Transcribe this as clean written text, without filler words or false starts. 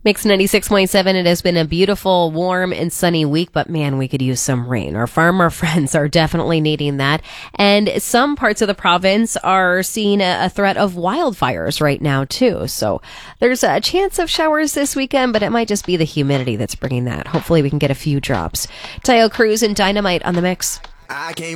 Mix 96.7. It has been a beautiful, warm, and sunny week, but man, we could use some rain. Our farmer friends are definitely needing that. And some parts of the province are seeing a threat of wildfires right now, too. So there's a chance of showers this weekend, but it might just be the humidity that's bringing that. Hopefully we can get a few drops. Tayo Cruz and Dynamite on the mix. I came